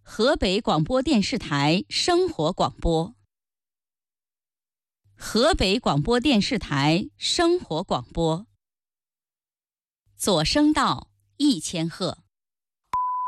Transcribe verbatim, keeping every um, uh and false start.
河北广播电视台生活广播。河北广播电视台生活广播。左声道一千赫。